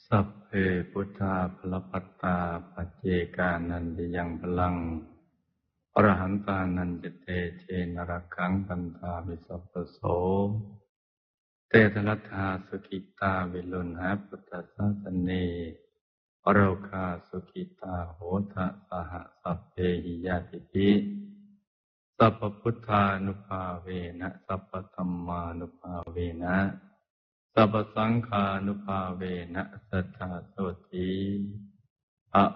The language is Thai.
สัพเพพุทธาภลปัตตาปัจเจกานันจะยังพลังอรหันตานันจะเตเชนรคังปันธาวิสัพพโสเตทรัตถาสุขิตาวิลุณหาพุทธศาสเนอโรคาสุขิตาโหทะสหสัพเพหิยาติภิสัพพพุทธานุภาเวนะสัพพธัมมานุภาเวนะสัพพสังฆานุภาเวนะสัทธาโสติ